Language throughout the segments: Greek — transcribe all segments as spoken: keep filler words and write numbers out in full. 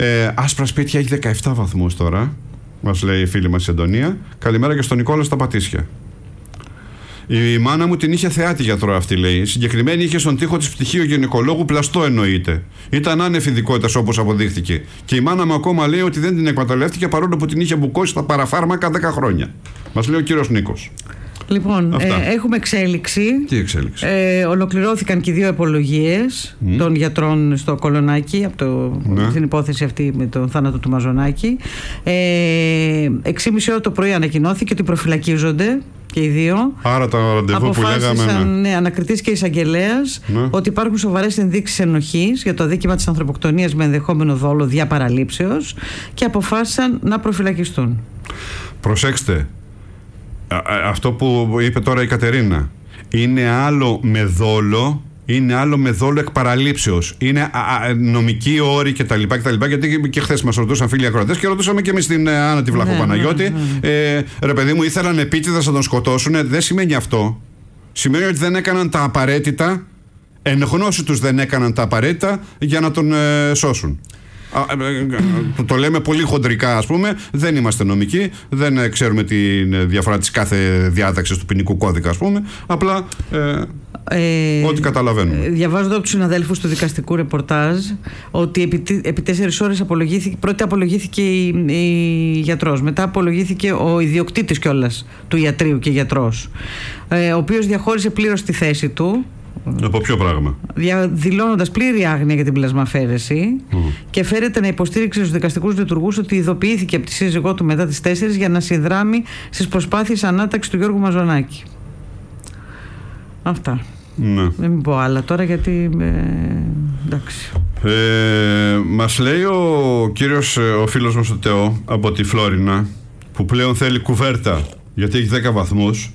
Ε, άσπρα σπίτια έχει δεκαεπτά βαθμούς τώρα, μας λέει η φίλη μας η Αντωνία. Καλημέρα και στον Νικόλα στα Πατήσια. Η μάνα μου την είχε θεάτη γιατρό αυτή, λέει. Συγκεκριμένη είχε στον τοίχο της πτυχίου γυναικολόγου πλαστό, εννοείται. Ήταν άνευ ειδικότητας όπως αποδείχθηκε. Και η μάνα μου ακόμα λέει ότι δεν την εκμεταλλεύτηκε παρόλο που την είχε μπουκώσει τα παραφάρμακα δέκα χρόνια. Μας λέει ο κύριος Νίκος. Λοιπόν, ε, έχουμε εξέλιξη. Τι εξέλιξη? Ε, ολοκληρώθηκαν και οι δύο απολογίες mm. των γιατρών στο Κολονάκι από το, ναι. την υπόθεση αυτή με τον θάνατο του Μαζονάκη. Ε, έξι και μισή ώρα το πρωί ανακοινώθηκε ότι προφυλακίζονται και οι δύο. Άρα τα ραντεβού που λέγαμε. Ναι, ναι, ανακριτής και εισαγγελέας, ναι. ότι υπάρχουν σοβαρές ενδείξεις ενοχής για το αδίκημα της ανθρωποκτονίας με ενδεχόμενο δόλο δια παραλήψεως και αποφάσισαν να προφυλακιστούν. Προσέξτε. Αυτό που είπε τώρα η Κατερίνα, είναι άλλο με δόλο, είναι άλλο με δόλο εκ παραλήψεως. Είναι α, α, νομικοί όροι κτλ. Γιατί και χθες μας ρωτούσαν φίλοι ακροατές και ρωτούσαμε και εμείς την Άννα τη Βλαχοπαναγιώτη. Ναι, ναι, ναι. Ε, ρε παιδί μου, ήθελαν επίτηδες να τον σκοτώσουν. Δεν σημαίνει αυτό. Σημαίνει ότι δεν έκαναν τα απαραίτητα, εν γνώση τους δεν έκαναν τα απαραίτητα για να τον ε, σώσουν. Το λέμε πολύ χοντρικά, ας πούμε. Δεν είμαστε νομικοί, δεν ξέρουμε τη διαφορά της κάθε διάταξης του ποινικού κώδικα, ας πούμε. Απλά ε, ε, ό,τι καταλαβαίνουμε. Διαβάζοντα από τους συναδέλφους του δικαστικού ρεπορτάζ ότι επί, επί τέσσερις ώρες απολογήθηκε. Πρώτα απολογήθηκε η, η γιατρός, μετά απολογήθηκε ο ιδιοκτήτης κιόλας του ιατρείου και γιατρός, ε, ο οποίος διαχώρισε πλήρως τη θέση του. Από ποιο πράγμα? Δηλώνοντας πλήρη άγνοια για την πλασμαφαίρεση mm. και φέρεται να υποστήριξε στους δικαστικούς λειτουργούς ότι ειδοποιήθηκε από τη σύζυγό του μετά τις τέσσερις για να συνδράμει στις προσπάθειες ανάταξης του Γιώργου Μαζονάκη. Αυτά. Ναι. Δεν μην πω άλλα τώρα γιατί ε, εντάξει. ε, Μας λέει ο κύριος, ο φίλος μας ο Τεό από τη Φλόρινα, που πλέον θέλει κουβέρτα γιατί έχει δέκα βαθμούς.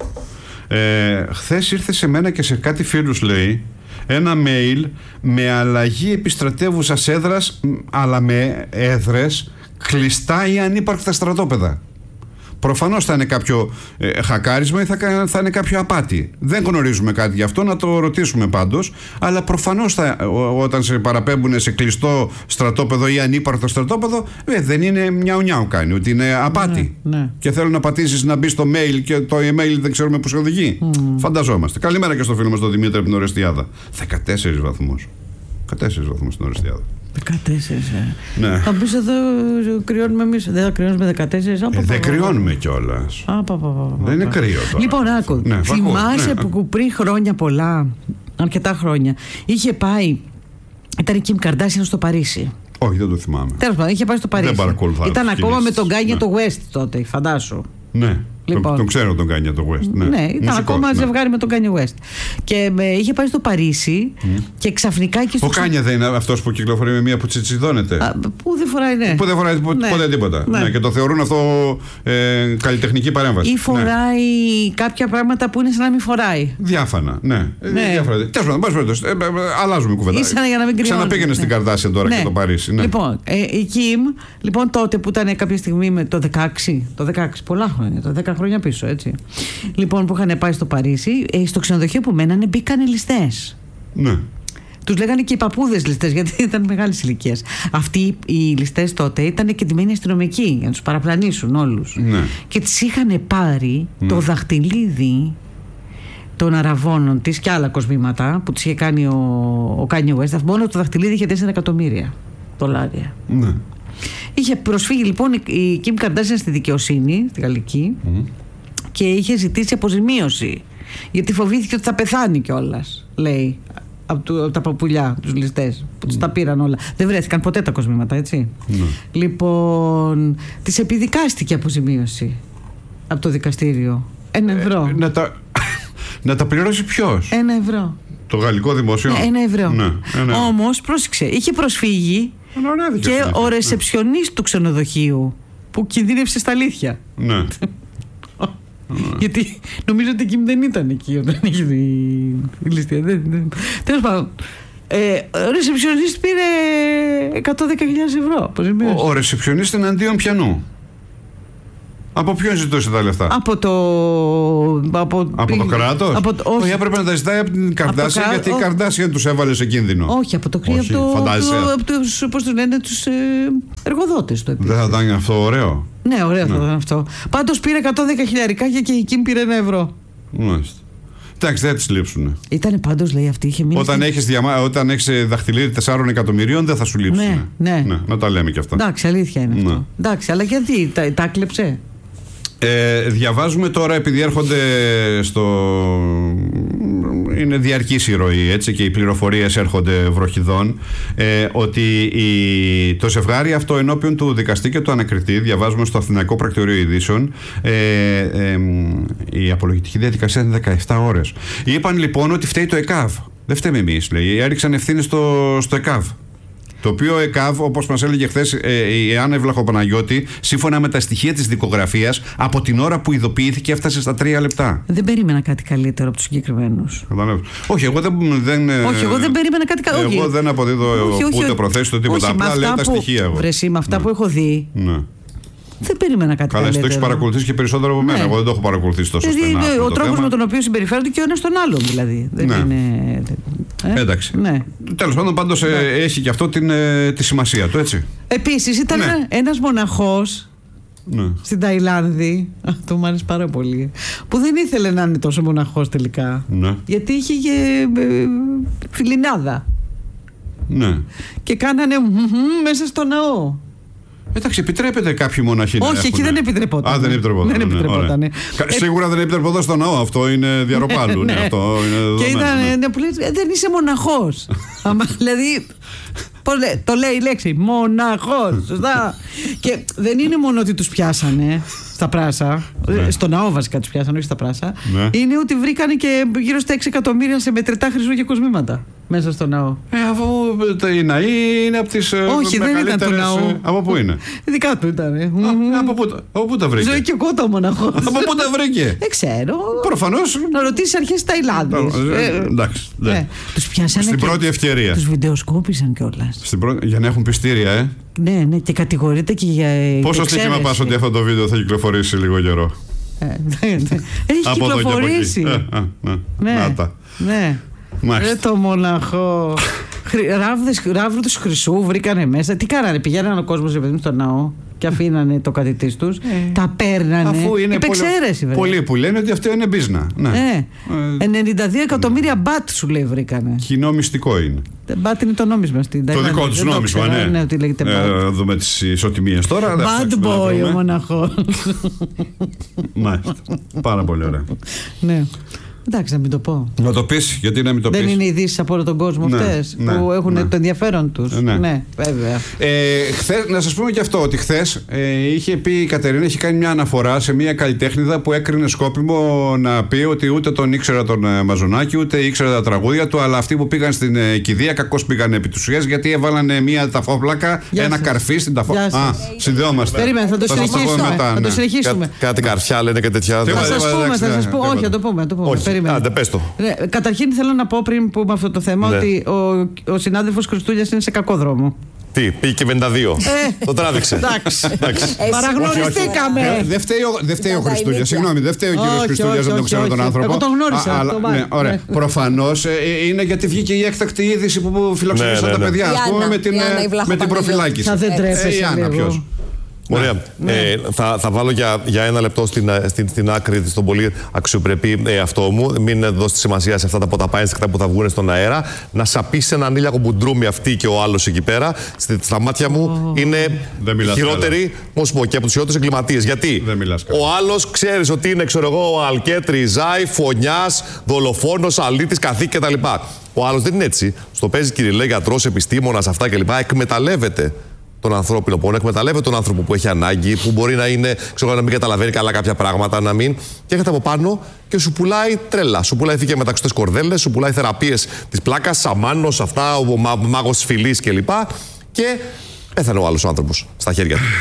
Ε, χθες ήρθε σε μένα και σε κάτι φίλους, λέει, ένα mail με αλλαγή επιστρατεύουσας έδρας, αλλά με έδρες κλειστά ή ανύπαρκτα στρατόπεδα. Προφανώς θα είναι κάποιο ε, χακάρισμα ή θα, θα είναι κάποιο απάτη. Δεν γνωρίζουμε κάτι γι' αυτό, να το ρωτήσουμε πάντως. Αλλά προφανώς θα, ό, όταν σε παραπέμπουν σε κλειστό στρατόπεδο ή ανύπαρκτο στρατόπεδο, ε, δεν είναι μιαου νιάου κάνει, ότι είναι απάτη. Ναι, ναι. Και θέλω να πατήσεις να μπει στο mail και το email δεν ξέρουμε που σε οδηγεί. Mm. Φανταζόμαστε. Καλημέρα και στο φίλο μας τον Δημήτρη από την Ορεστιάδα. δεκατέσσερις βαθμούς. δεκατέσσερις βαθμούς στην Ορεστιάδα. δεκατέσσερις. Ε. Ναι. Θα πεις εδώ κρυώνουμε εμείς. Δεν θα κρυώνουμε δεκατέσσερις. Ε, δεν κρυώνουμε κιόλας. Δεν είναι κρύο τώρα. Λοιπόν, άκου. Ναι, θυμάσαι ναι. που πριν χρόνια πολλά, αρκετά χρόνια, είχε πάει. Ήταν η Kim Kardashian στο Παρίσι. Όχι, δεν το θυμάμαι. Τέλος πάντων, είχε πάει στο Παρίσι. Δεν παρακολουθώ. Ήταν ακόμα με τον Kanye το West τότε, φαντάσου. Ναι. Λοιπόν, τον, τον ξέρω τον Kanye το West. Ναι, ναι ήταν μουσικός, ακόμα ναι. ζευγάρι με τον Kanye West. Και με, είχε πάει στο Παρίσι mm. και ξαφνικά εκεί στο. Ο Kanye δεν είναι αυτός που κυκλοφορεί με μία που τσιτσιδώνεται. Α, που δεν φοράει, ναι. Που δεν φοράει ναι. ποτέ τίποτα. Ναι. Ναι, και το θεωρούν αυτό ε, καλλιτεχνική παρέμβαση. Ή φοράει ναι. κάποια πράγματα που είναι σαν να μην φοράει. Διάφανα, ναι. ναι. Διάφανα. Τέλος πάντων, πάση περιπτώσει. Αλλάζουμε κουβέντα. Ήσαν για να μην κρυώνει. Ξαναπήγαινε στην Καρδάσια τώρα και το Παρίσι. Λοιπόν, η Kim, λοιπόν τότε που ήταν κάποια στιγμή με το δεκαέξι, το δεκαέξι, πολλά χρόνια, το δέκα χρόνια πίσω, έτσι. Λοιπόν, που είχαν πάει στο Παρίσι, στο ξενοδοχείο που μένανε μπήκανε ληστές. Ναι. Τους λέγανε και οι παππούδες ληστές, γιατί ήταν μεγάλης ηλικίας. Αυτοί οι ληστές τότε ήταν κεντυμένοι αστυνομικοί για να τους παραπλανήσουν όλους. Ναι. Και τις είχαν πάρει ναι. το δαχτυλίδι των αραβώνων της και άλλα κοσμήματα που τις είχε κάνει ο, ο Kanye West. Μόνο το δαχτυλίδι είχε τέσσερα εκατομμύρια δολάρια. Ναι. Είχε προσφύγει λοιπόν η Kim Kardashian στη δικαιοσύνη, στη γαλλική, mm. και είχε ζητήσει αποζημίωση. Γιατί φοβήθηκε ότι θα πεθάνει κιόλας, λέει, από, του, από τα παπουλιά, τους ληστές, που τους mm. τα πήραν όλα. Δεν βρέθηκαν ποτέ τα κοσμήματα, έτσι. Mm. Λοιπόν, της επιδικάστηκε αποζημίωση από το δικαστήριο. Ένα ευρώ. Ε, να, τα, να τα πληρώσει ποιος? Ένα ευρώ. Το γαλλικό δημόσιο. Ναι, ένα ευρώ. Ναι, ένα... Όμως, πρόσεξε, είχε προσφύγει και ο ρεσεψιονίστ του ξενοδοχείου που κινδύνευσε στα αλήθεια. Ναι. Γιατί νομίζω ότι εκείνη δεν ήταν εκεί όταν είχε η ληστεία. Τέλος πάντων, ο ρεσεψιονίστ πήρε εκατόν δέκα χιλιάδες ευρώ. Ο, ο ρεσεψιονίστ εναντίον πιανού? Από ποιον ζητούσε τα λεφτά? Από το. Από, από το κράτος? Από... Όχι. όχι, έπρεπε να τα ζητάει από την Καρντάσια, κρά... γιατί η Καρντάσια τους έβαλε σε κίνδυνο. Όχι, από το κράτος. Από τους, πώς τους λένε, τους ε, εργοδότες του. Δεν θα ήταν αυτό ωραίο? Ναι, ωραίο ναι. θα ήταν αυτό. Πάντως πήρε εκατόν δέκα χιλιαρικάκια και η Κιμ πήρε ένα ευρώ. Μάλιστα. Εντάξει, δεν τη λείψουν. Ήτανε πάντως, λέει, αυτή είχε μείνει. Όταν έχεις, διαμα... Όταν έχεις δαχτυλίδι τεσσάρων εκατομμυρίων, δεν θα σου λείψουν. Ναι, ναι. ναι, να τα λέμε κι αυτά. Εντάξει, αλήθεια είναι αυτό. Ναι. Εντάξει, αλλά γιατί τα, τα κλέψε? Ε, διαβάζουμε τώρα, επειδή έρχονται στο... είναι διαρκής η ροή, έτσι, και οι πληροφορίες έρχονται βροχιδών, ε, ότι η... το ζευγάρι αυτό ενώπιον του δικαστή και του ανακριτή, διαβάζουμε στο Αθηναϊκό Πρακτορείο Ειδήσεων, ε, ε, η απολογητική διαδικασία είναι δεκαεπτά ώρες. Είπαν λοιπόν ότι φταίει το ΕΚΑΒ. Δεν φταίμε εμείς, λέει. Έριξαν ευθύνη στο, στο ΕΚΑΒ. Το οποίο ΕΚΑΒ, όπως μας έλεγε χθες η Άννα Βλαχοπαναγιώτη, σύμφωνα με τα στοιχεία της δικογραφίας, από την ώρα που ειδοποιήθηκε έφτασε στα τρία λεπτά. Δεν περίμενα κάτι καλύτερο από τους συγκεκριμένους. Όχι, εγώ δεν, δεν, όχι, εγώ δεν περίμενα κάτι καλύτερο. Εγώ δεν αποδίδω όχι, όχι, ούτε προθέσεις ούτε τίποτα. Απλά λέω τα στοιχεία εγώ. Βρεσί, με αυτά ναι. που έχω δει. Ναι. Δεν περίμενα κάτι καλά, καλύτερο. Καλά, το έχεις παρακολουθήσει και περισσότερο από μένα. Ναι. Εγώ δεν το έχω παρακολουθήσει τόσο δηλαδή, στενά. Είναι ο τρόπος με τον οποίο συμπεριφέρονται και ο ένας τον άλλον, δηλαδή. Δεν ναι. είναι. Ε? Εντάξει. Ναι. Τέλος πάντων, πάντως ναι. ε, έχει και αυτό την, ε, τη σημασία του, έτσι. Επίσης, ήταν ναι. ένας μοναχός ναι. στην Ταϊλάνδη. Αυτό μου άρεσε πάρα πολύ. Που δεν ήθελε να είναι τόσο μοναχός τελικά. Ναι. Γιατί είχε και ε, φιλινάδα. Ναι. Και κάνανε μέσα στο ναό. Εντάξει, επιτρέπεται κάποιοι μοναχοί. Όχι, εκεί δεν επιτρεπόταν. Α, δεν επιτρεπόταν. Δεν επιτρεπόταν. Ναι, σίγουρα δεν επιτρεπόταν στο ναό. Αυτό είναι διαρροπάλου. ναι, ναι. Αυτό είναι και ήταν. Ναι. Ναι, που λέει, δεν είσαι μοναχός. Δηλαδή. Πώς λέει, το λέει η λέξη μοναχός. Σωστά. Και δεν είναι μόνο ότι τους πιάσανε στα πράσα. Ναι. Στο ναό βασικά τους πιάσανε, όχι στα πράσα. Ναι. Είναι ότι βρήκανε και γύρω στα έξι εκατομμύρια σε μετρητά χρυσού και κοσμήματα μέσα στο ναό. Ε, αφού οι ναοί είναι από τις. Όχι, δεν ήταν το ναό. Από πού είναι? Δικά του ήταν. Α, από, πού, από πού τα βρήκε? Ζωή και εγώ το μοναχός. Από πού τα βρήκε? Δεν ξέρω. Προφανώς. Να ρωτήσεις αρχές της Ταϊλάνδης. Εντάξει. Τους πιάσανε. Στην πρώτη ευκαιρία. Τους βιντεοσκόπησαν κιόλας. Πρώτη, για να έχουν πιστήρια, ε. Ναι, ναι, και κατηγορείται και για. Πόσο στοίχημα πας ότι αυτό το βίντεο θα κυκλοφορήσει λίγο καιρό? Ε, ναι, ναι. Έχει κυκλοφορήσει. Ε, α, ναι. Ναι, να τα. Ναι. Ρε το μοναχό. Ράβδους χρυσού βρήκανε μέσα. Τι κάνανε, πηγαίνανε ο κόσμος στο ναό και αφήνανε το κατητής τους. Ε, τα παίρνανε. Αφού είναι υπεξαίρεση, πολλοί, πολλοί που λένε ότι αυτό είναι μπίζνα. Ναι. Ε, ε, ενενήντα δύο εκατομμύρια μπατ σου λέει βρήκανε. Κοινό μυστικό είναι. Μπατ είναι το νόμισμα στην Ταϊλάνδη. Το δικό του νόμισμα, ναι. ναι ότι λέγεται μπατ. Ε, δούμε τις ισοτιμίες τώρα. Bad boy ο μοναχός. Μάλιστα. Πάρα πολύ ωραία. Ναι. Εντάξει, να μην το πω. Να το πεις, γιατί να μην το πεις? Δεν είναι ειδήσεις από όλο τον κόσμο ναι, αυτές ναι, που έχουν ναι. το ενδιαφέρον τους. Ναι, ναι βέβαια. Ε, χθες, να σας πούμε και αυτό, ότι χθες ε, είχε πει η Κατερίνα, είχε κάνει μια αναφορά σε μια καλλιτέχνηδα που έκρινε σκόπιμο να πει ότι ούτε τον ήξερα τον Μαζονάκη, ούτε ήξερα τα τραγούδια του, αλλά αυτοί που πήγαν στην ε, κηδεία κακώς πήγαν επί τους ουσίας, γιατί έβαλαν μια ταφόπλακα, Γεια ένα σας. καρφί στην ταφόπλακα. Α, συνδεόμαστε. Περίμενε, θα το συνεχίσουμε. Θα το συνεχίσουμε. Κάτι καρφιά λένε και τέτοια. Θα σας πούμε, θα σας πω. Όχι, θα το πούμε. Άντε, πες το. Ναι, καταρχήν θέλω να πω πριν πούμε αυτό το θέμα ναι. ότι ο, ο συνάδελφος Χριστούλιας είναι σε κακό δρόμο. Τι, πήγε και πενήντα δύο. Ε, το τράβηξε. Εντάξει. Παραγνωριστήκαμε. Δεν φταίει ο Χριστούλιας. Συγγνώμη, δεν φταίει ο κύριος Χριστούλιας, δεν τον ξέρω τον άνθρωπο. Εγώ τον γνώρισα. Προφανώς είναι γιατί βγήκε η έκτακτη είδηση που φιλοξενήσαν τα παιδιά. Α πούμε με την προφυλάκηση. Θα δεν τρέπεσαι λίγο. Ωραία. Ναι. Ε, θα, θα βάλω για, για ένα λεπτό στην, στην, στην άκρη στον πολύ αξιοπρεπή εαυτό μου. Μην δώσετε σημασία σε αυτά τα ποταπάινστα που θα βγουν στον αέρα. Να σαπίσει έναν ήλιακο μπουντρούμι αυτή και ο άλλος εκεί πέρα. Στα μάτια μου oh. είναι χειρότεροι, πώς πω, και από τους χειρότερους εγκληματίες. Γιατί ο άλλος ξέρεις ότι είναι, ξέρω εγώ, ο Αλκέτρη Ζάη, φωνιάς, δολοφόνος, αλήτης, καθήκη κτλ. Ο άλλος δεν είναι έτσι. Στο παίζει κυριλέ, γιατρός, επιστήμονας, αυτά κλπ. Εκμεταλλεύεται τον ανθρώπινο πόνο, εκμεταλλεύεται τον άνθρωπο που έχει ανάγκη, που μπορεί να είναι, ξέρω, να μην καταλαβαίνει καλά κάποια πράγματα, να μην. Και έρχεται από πάνω και σου πουλάει τρέλα. Σου πουλάει θήκε μεταξωτές κορδέλες, σου πουλάει θεραπείες της πλάκας, σαμάνος, αυτά, ο μάγος της φυλής κλπ. Και πέθανε ο άλλος άνθρωπος στα χέρια του.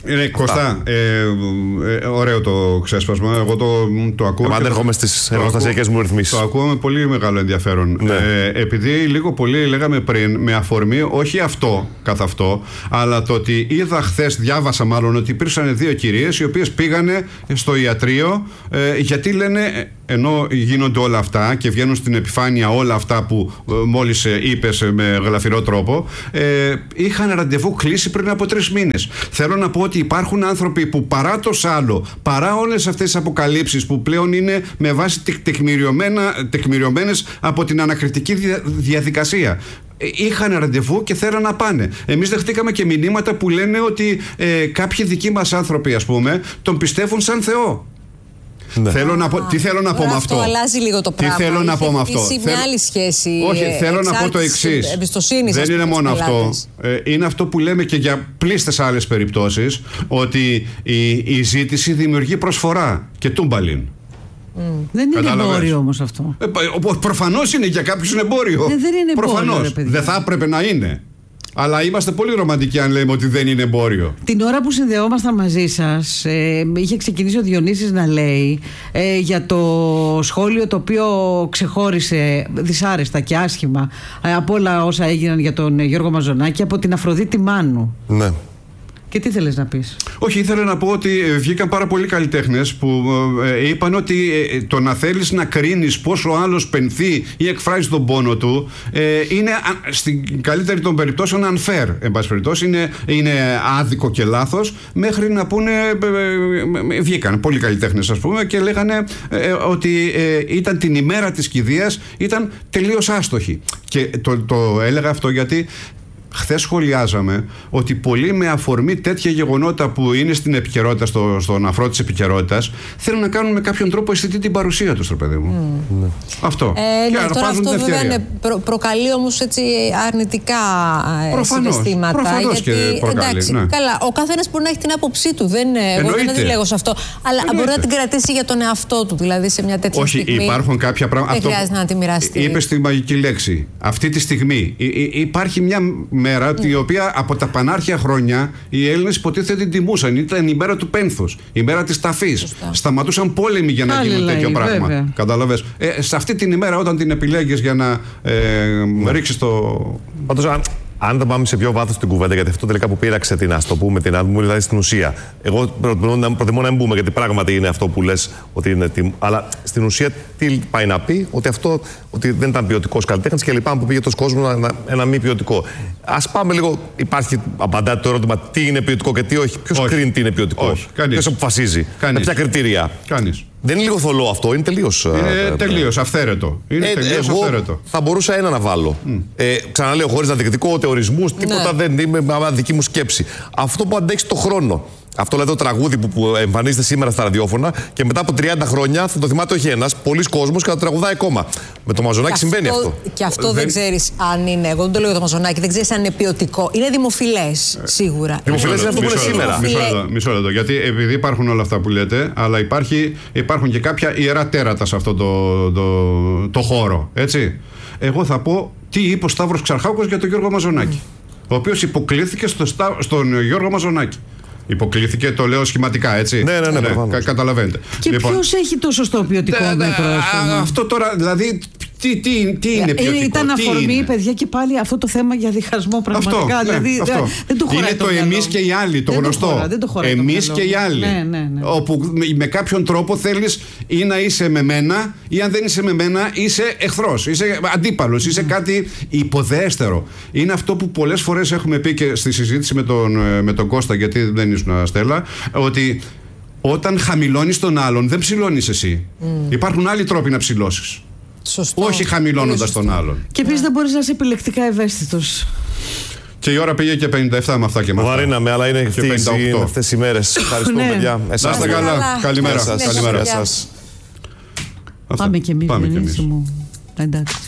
Ναι, Κωστά, ε, ε, ωραίο το ξέσπασμα. Εγώ το, το ακούω. Αν έρχομαι στις εργοστασιακές μου ρυθμίσεις. Το ακούω με πολύ μεγάλο ενδιαφέρον. Ναι. Ε, επειδή λίγο πολύ λέγαμε πριν, με αφορμή, όχι αυτό καθ' αυτό, αλλά το ότι είδα χθες, διάβασα μάλλον, ότι υπήρξαν δύο κυρίες οι οποίες πήγανε στο ιατρείο, ε, γιατί λένε, ενώ γίνονται όλα αυτά και βγαίνουν στην επιφάνεια όλα αυτά που ε, μόλις ε, είπες ε, με γλαφυρό τρόπο, ε, είχαν ραντεβού κλείσει πριν από τρεις μήνες. Θέλω να πω ότι υπάρχουν άνθρωποι που παρά το σάλο, παρά όλες αυτές τις αποκαλύψεις που πλέον είναι με βάση τεκμηριωμένες από την ανακριτική δια, διαδικασία, είχαν ραντεβού και θέλαν να πάνε. Εμείς δεχτήκαμε και μηνύματα που λένε ότι ε, κάποιοι δικοί μας άνθρωποι, ας πούμε, τον πιστεύουν σαν Θεό. Ναι. Θέλω να πω, τι θέλω να πω με αυτό. Αυτό αλλάζει λίγο το πράγμα. Τι θέλω να πω με αυτό. Έχει μια άλλη σχέση. Όχι, θέλω να πω το εξής. Δεν είναι μόνο αυτό. Ε, είναι αυτό που λέμε και για πλήστες άλλες περιπτώσεις, ότι η, η ζήτηση δημιουργεί προσφορά και τούμπαλιν. Mm. Δεν είναι εμπόριο όμως αυτό. Ε, προφανώς είναι, για κάποιους είναι εμπόριο. Ε, δεν είναι εμπόριο. Προφανώς. Δεν θα έπρεπε να είναι. Αλλά είμαστε πολύ ρομαντικοί αν λέμε ότι δεν είναι εμπόριο. Την ώρα που συνδεόμασταν μαζί σας, ε, είχε ξεκινήσει ο Διονύσης να λέει ε, για το σχόλιο το οποίο ξεχώρισε δυσάρεστα και άσχημα ε, από όλα όσα έγιναν για τον Γιώργο Μαζονάκη, από την Αφροδίτη Μάνου. Ναι. Και τι θέλεις να πεις? Όχι, ήθελα να πω ότι βγήκαν πάρα πολλοί καλλιτέχνες που ε, είπαν ότι ε, το να θέλεις να κρίνεις πόσο ο άλλος πενθεί ή εκφράζει τον πόνο του ε, είναι α, στην καλύτερη των περιπτώσεων unfair, εν πάση περιπτώσει, είναι, είναι άδικο και λάθος, μέχρι να πούνε, ε, ε, βγήκαν πολλοί καλλιτέχνες, ας πούμε, και λέγανε ε, ότι ε, ήταν την ημέρα της κηδείας, ήταν τελείως άστοχοι. Και το, το έλεγα αυτό γιατί χθες σχολιάζαμε ότι πολλοί με αφορμή τέτοια γεγονότα που είναι στην επικαιρότητα, στο, στον αφρό της επικαιρότητας, θέλουν να κάνουν με κάποιον τρόπο αισθητή την παρουσία τους, ρε παιδί μου. Mm. Ναι. Αυτό. Ε, ναι, τώρα αυτό βέβαια είναι, προ, προκαλεί όμως έτσι αρνητικά προφανώς, συναισθήματα. Προφανώς γιατί, και προκαλεί. Εντάξει, ναι. Καλά, ο καθένας μπορεί να έχει την άποψή του. Δεν, εγώ δεν αντιλέγω σε αυτό. Αλλά εννοείται. Μπορεί να την κρατήσει για τον εαυτό του, δηλαδή σε μια τέτοια Όχι, στιγμή. Υπάρχουν κάποια πράγματα. Δεν χρειάζεται να τη μοιραστεί. Είπες τη μαγική λέξη. Αυτή τη στιγμή υπάρχει μια μέρα mm. η οποία από τα πανάρχια χρόνια οι Έλληνες υποτίθεται την τιμούσαν. Ήταν η μέρα του πένθους, η μέρα της ταφής. Σωστά. Σταματούσαν πόλεμοι για να γίνουν τέτοιο πράγμα. Καταλαβες. Ε, σε αυτή την ημέρα, όταν την επιλέγεις για να ε, mm. ρίξεις το. Πάντως, αν, αν δεν πάμε σε πιο βάθος την κουβέντα, γιατί αυτό τελικά που πείραξε την, ας το πούμε, την άδεια μου, δηλαδή στην ουσία. Εγώ προτιμώ να μην μπούμε, γιατί πράγματι είναι αυτό που λες ότι είναι. Αλλά στην ουσία τι πάει να πει, ότι αυτό ότι δεν ήταν ποιοτικός καλλιτέχνης και λυπάμαι που πήγε τόσο κόσμο ένα, ένα μη ποιοτικό. Ας πάμε λίγο. Υπάρχει, απαντάτε το ερώτημα, τι είναι ποιοτικό και τι όχι. Ποιος κρίνει τι είναι ποιοτικό? Ποιος αποφασίζει? Με ποια κριτήρια? Κανείς. Δεν είναι λίγο θολό αυτό, είναι τελείως. Είναι τελείως αυθαίρετο. Είναι ε, τελείως εγώ αυθαίρετο. Θα μπορούσα ένα να βάλω. Mm. Ε, ξαναλέω, χωρίς να διεκδικώ ούτε ορισμούς, τίποτα, ναι. Δεν είμαι με δική μου σκέψη. Αυτό που αντέξει το χρόνο. Αυτό λέει το τραγούδι που, που εμφανίζεται σήμερα στα ραδιόφωνα και μετά από τριάντα χρόνια θα το θυμάται όχι ένας, πολλοί κόσμος και θα το τραγουδάει ακόμα. Με το Μαζονάκη συμβαίνει αυτό. Και αυτό δεν, δεν ξέρεις αν είναι. Εγώ δεν το λέω για το Μαζονάκη, δεν ξέρεις αν είναι ποιοτικό. Είναι δημοφιλές, σίγουρα. Δημοφιλές είναι αυτό που είναι σήμερα. Μισό λεπτό. Γιατί επειδή υπάρχουν όλα αυτά που λέτε, αλλά υπάρχει, υπάρχουν και κάποια ιερά τέρατα σε αυτό το, το, το χώρο. Έτσι. Εγώ θα πω τι είπε ο Σταύρος Ξαρχάκος για τον Γιώργο Μαζονάκη. Ο οποίος υποκλήθηκε στο, στον Γιώργο Μαζονάκη. Υποκλήθηκε, το λέω σχηματικά, έτσι. Ναι, ναι, ναι, ναι, κα, καταλαβαίνετε. Και λοιπόν, ποιος έχει το σωστό ποιοτικό μέτρο? Αυτό τώρα, δηλαδή, τι, τι, τι είναι ποιοτικό? Ήταν αφορμή, παιδιά, και πάλι αυτό το θέμα για διχασμό πραγματικά. Αυτό, δηλαδή, ναι, αυτό. Δεν του χωράει. Είναι το, το εμείς και οι άλλοι, το δεν γνωστό. Εμείς και οι άλλοι. Ναι, ναι, ναι. Όπου με κάποιον τρόπο θέλεις ή να είσαι με μένα, ή αν δεν είσαι με μένα, είσαι εχθρός, είσαι αντίπαλος, είσαι κάτι υποδέστερο. Είναι αυτό που πολλές φορές έχουμε πει και στη συζήτηση με τον, με τον Κώστα, γιατί δεν ήσουν, Στέλλα, ότι όταν χαμηλώνεις τον άλλον, δεν ψηλώνεις εσύ. Mm. Υπάρχουν άλλοι τρόποι να ψηλώσεις. Σωστό. Όχι χαμηλώνοντας τον άλλον. Και επίσης δεν μπορείς να είσαι επιλεκτικά ευαίσθητος. Και η ώρα πήγε και πενήντα επτά με αυτά και με αυτά. Βαρύναμε, αλλά είναι αυτές οι μέρες. Ευχαριστούμε, παιδιά. Να είστε καλά. Καλημέρα σας. Πάμε κι εμείς. Πάμε κι εμείς. Εντάξει.